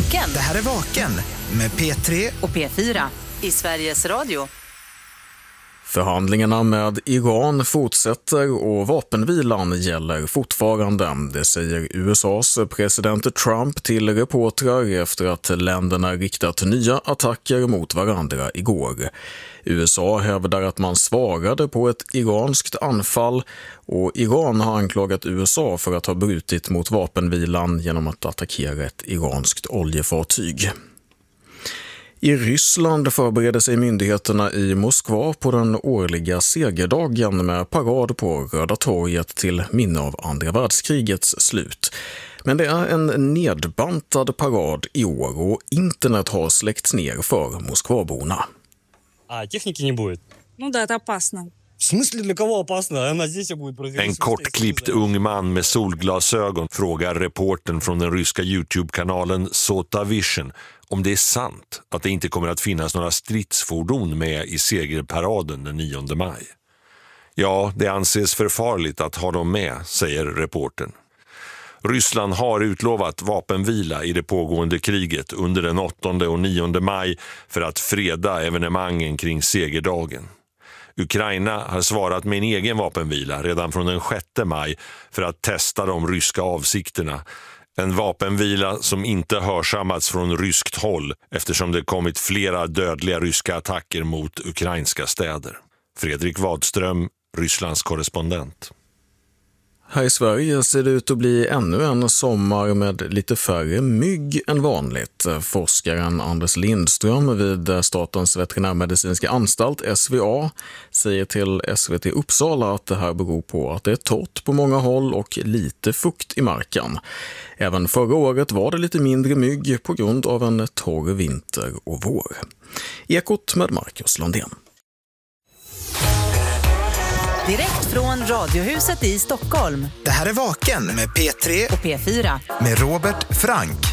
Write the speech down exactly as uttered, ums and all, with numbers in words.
Vaken. Det här är Vaken med P tre och P fyra i Sveriges Radio. Förhandlingarna med Iran fortsätter och vapenvilan gäller fortfarande. Det säger U S A:s president Trump till reportrar efter att länderna riktat nya attacker mot varandra igår. U S A hävdar att man svarade på ett iranskt anfall och Iran har anklagat U S A för att ha brutit mot vapenvilan genom att attackera ett iranskt oljefartyg. I Ryssland förbereder sig myndigheterna i Moskva på den årliga segerdagen med parad på Röda torget till minne av andra världskrigets slut. Men det är en nedbantad parad i år och internet har släckts ner för Moskvaborna. А техники не будет. Ну да, это опасно. В смысле, для кого опасно? Она здесь будет производиться. En kortklippt ung man med solglasögon frågar reportern från den ryska YouTube-kanalen Sota Vision om det är sant att det inte kommer att finnas några stridsfordon med i segerparaden den nionde maj. Ja, det anses för farligt att ha dem med, säger reportern. Ryssland har utlovat vapenvila i det pågående kriget under den åttonde och nionde maj för att freda evenemangen kring segerdagen. Ukraina har svarat med en egen vapenvila redan från den sjätte maj för att testa de ryska avsikterna. En vapenvila som inte hörsammats från ryskt håll eftersom det kommit flera dödliga ryska attacker mot ukrainska städer. Fredrik Wadström, Rysslands korrespondent. Här i Sverige ser det ut att bli ännu en sommar med lite färre mygg än vanligt. Forskaren Anders Lindström vid Statens veterinärmedicinska anstalt S V A säger till S V T Uppsala att det här beror på att det är torrt på många håll och lite fukt i marken. Även förra året var det lite mindre mygg på grund av en torr vinter och vår. Ekot med Marcus Lundén. Direkt från Radiohuset i Stockholm. Det här är Vaken med P tre och P fyra. med Robert Frank.